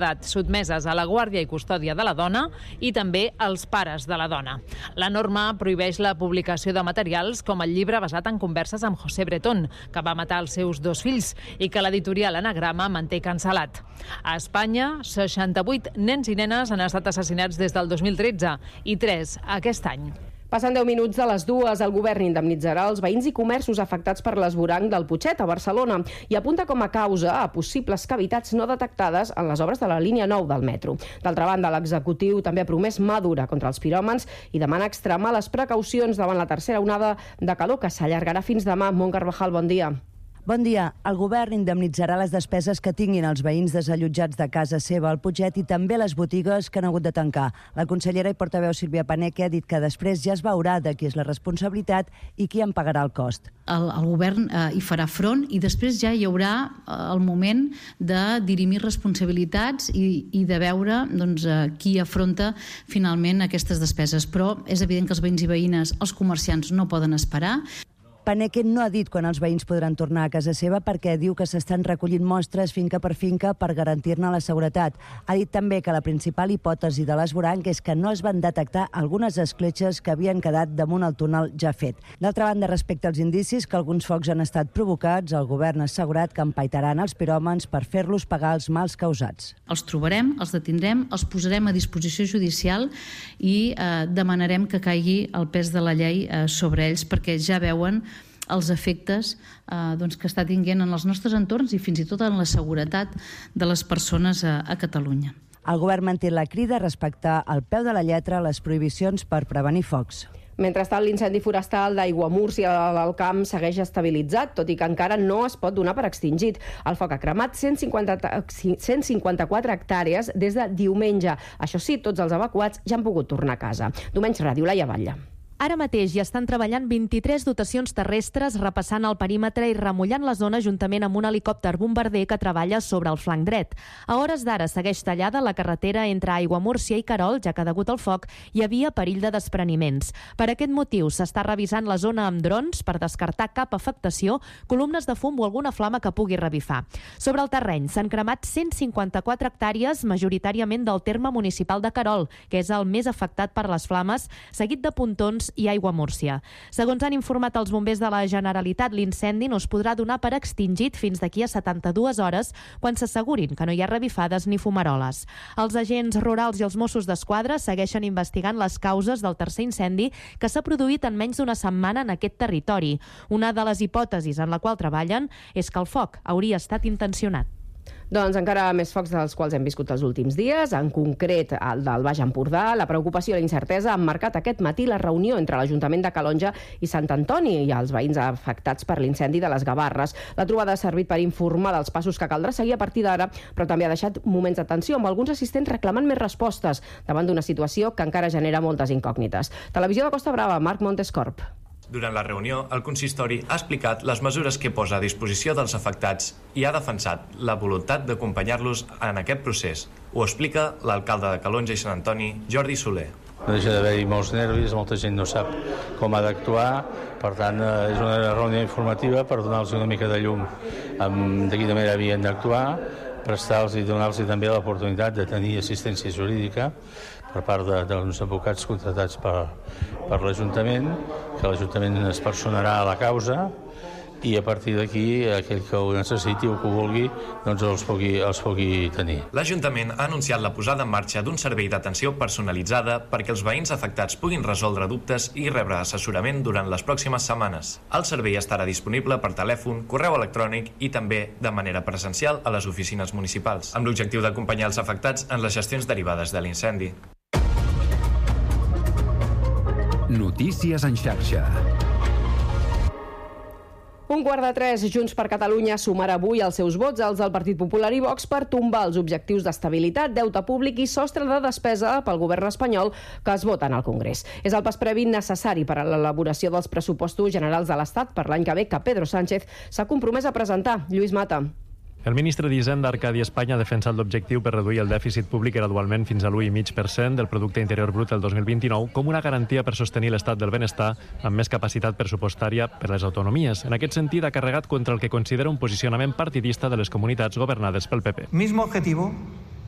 sotmeses a la guàrdia i custòdia de la dona i també els pares de la dona. La norma prohibeix la publicació de materials com el llibre basat en converses amb José Bretón, que va matar els seus 2 fills i que l'editorial Anagrama manté cancel·lat. A Espanya, 68 nens i nenes han estat assassinats des del 2013 i 3 aquest any. Passen 10 minuts de les 2, el govern indemnitzarà els veïns i comerços afectats per l'esvoranc del Putxet a Barcelona i apunta com a causa a possibles cavitats no detectades en les obres de la línia 9 del metro. D'altra banda, l'executiu també ha promès mà dura contra els piròmans i demana extremar les precaucions davant la tercera onada de calor que s'allargarà fins demà. Mont Carvajal, bon dia. Bon dia. El govern indemnitzarà les despeses que tinguin els veïns desallotjats de casa seva al Putxet i també les botigues que han hagut de tancar. La consellera i portaveu Sílvia Paneque ha dit que després ja es veurà de qui és la responsabilitat i qui en pagarà el cost. El govern hi farà front i després ja hi haurà el moment de dirimir responsabilitats i de veure qui afronta finalment aquestes despeses. Però és evident que els veïns i veïnes, els comerciants, no poden esperar. Paneque no ha dit quan els veïns podran tornar a casa seva perquè diu que s'estan recollint mostres finca per finca per garantir-ne la seguretat. Ha dit també que la principal hipòtesi de l'esvoranc és que no es van detectar algunes escletxes que havien quedat damunt el túnel ja fet. D'altra banda, respecte als indicis que alguns focs han estat provocats, el govern ha assegurat que empaitaran els piròmans per fer-los pagar els mals causats. Els trobarem, els detindrem, els posarem a disposició judicial i demanarem que caigui el pes de la llei sobre ells perquè ja veuen els efectes que està tinguent en els nostres entorns i fins i tot en la seguretat de les persones a Catalunya. El govern manté la crida a respectar al peu de la lletra les prohibicions per prevenir focs. Mentrestant, l'incendi forestal d'Aiguamúrcia al Camp segueix estabilitzat, tot i que encara no es pot donar per extingit. El foc ha cremat 154 hectàrees des de diumenge. Això sí, tots els evacuats ja han pogut tornar a casa. Diumenge Ràdio, Laia Batlle. Ara mateix hi estan treballant 23 dotacions terrestres repassant el perímetre i remullant la zona juntament amb un helicòpter bombarder que treballa sobre el flanc dret. A hores d'ara segueix tallada la carretera entre Aiguamúrcia i Querol, ja que degut al foc hi havia perill de despreniments. Per aquest motiu s'està revisant la zona amb drons per descartar cap afectació, columnes de fum o alguna flama que pugui revifar. Sobre el terreny s'han cremat 154 hectàrees, majoritàriament del terme municipal de Querol, que és el més afectat per les flames, seguit de Pontons i Aiguamúrcia. Segons han informat els bombers de la Generalitat, l'incendi no es podrà donar per extingit fins d'aquí a 72 hores, quan s'assegurin que no hi ha revifades ni fumaroles. Els agents rurals i els Mossos d'Esquadra segueixen investigant les causes del tercer incendi que s'ha produït en menys d'una setmana en aquest territori. Una de les hipòtesis en la qual treballen és que el foc hauria estat intencionat. Doncs encara més focs dels quals hem viscut els últims dies, en concret el del Baix Empordà. La preocupació i la incertesa han marcat aquest matí la reunió entre l'Ajuntament de Calonge i Sant Antoni i els veïns afectats per l'incendi de les Gavarres. La trobada ha servit per informar dels passos que caldrà seguir a partir d'ara, però també ha deixat moments de tensió, amb alguns assistents reclamant més respostes davant d'una situació que encara genera moltes incògnites. Televisió de Costa Brava, Marc Montescorp. Durant la reunió, el consistori ha explicat les mesures que posa a disposició dels afectats i ha defensat la voluntat d'acompanyar-los en aquest procés. Ho explica l'alcalde de Calonge i Sant Antoni, Jordi Soler. No deixa d'haver-hi molts nervis, molta gent no sap com ha d'actuar, per tant és una reunió informativa per donar-los una mica de llum de quina manera havien d'actuar, prestar-los i donar-los també l'oportunitat de tenir assistència jurídica per part d'uns advocats contratats per l'Ajuntament, que l'Ajuntament es personarà a la causa i a partir d'aquí aquell que ho necessiti o que ho vulgui doncs els pugui tenir. L'Ajuntament ha anunciat la posada en marxa d'un servei d'atenció personalitzada perquè els veïns afectats puguin resoldre dubtes i rebre assessorament durant les pròximes setmanes. El servei estarà disponible per telèfon, correu electrònic i també de manera presencial a les oficines municipals, amb l'objectiu d'acompanyar els afectats en les gestions derivades de l'incendi. Notícies en xarxa. 2:45, Junts per Catalunya sumarà avui els seus vots als del Partit Popular i Vox per tombar els objectius d'estabilitat, deute públic i sostre de despesa pel govern espanyol que es voten al Congrés. És el pas previ necessari per a l'elaboració dels pressupostos generals de l'Estat per l'any que ve, que Pedro Sánchez s'ha compromès a presentar. Lluís Mata. El ministre d'Hisenda, Arcadi Espanya, ha defensat l'objectiu per reduir el dèficit públic gradualment fins a l'1,5% del producte interior brut el 2029 com una garantia per sostenir l'estat del benestar amb més capacitat pressupostària per les autonomies. En aquest sentit, ha carregat contra el que considera un posicionament partidista de les comunitats governades pel PP. Mismo objetivo